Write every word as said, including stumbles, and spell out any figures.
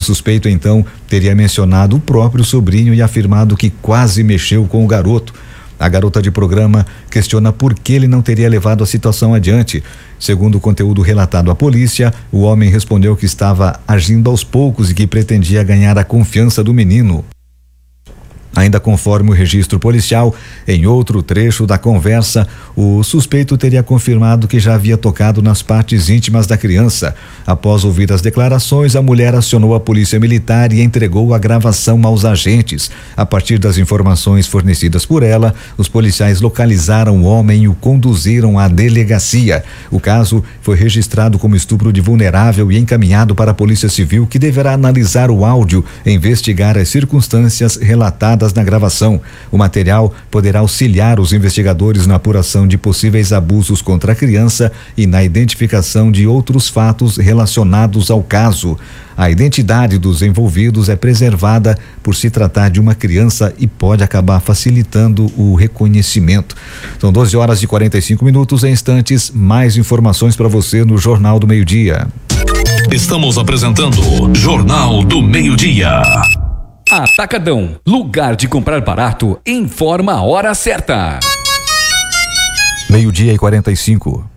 suspeito então teria mencionado o próprio sobrinho e afirmado que quase mexeu com o garoto. A garota de programa questiona por que ele não teria levado a situação adiante. Segundo o conteúdo relatado à polícia, o homem respondeu que estava agindo aos poucos e que pretendia ganhar a confiança do menino. Ainda conforme o registro policial, em outro trecho da conversa, o suspeito teria confirmado que já havia tocado nas partes íntimas da criança. Após ouvir as declarações, a mulher acionou a polícia militar e entregou a gravação aos agentes. A partir das informações fornecidas por ela, os policiais localizaram o homem e o conduziram à delegacia. O caso foi registrado como estupro de vulnerável e encaminhado para a Polícia Civil, que deverá analisar o áudio e investigar as circunstâncias relatadas na gravação. O material poderá auxiliar os investigadores na apuração de possíveis abusos contra a criança e na identificação de outros fatos relacionados ao caso. A identidade dos envolvidos é preservada por se tratar de uma criança e pode acabar facilitando o reconhecimento. São doze horas e quarenta e cinco minutos. Em instantes, mais informações para você no Jornal do Meio-Dia. Estamos apresentando Jornal do Meio-Dia. Atacadão, lugar de comprar barato, informa a hora certa. Meio-dia e quarenta e cinco.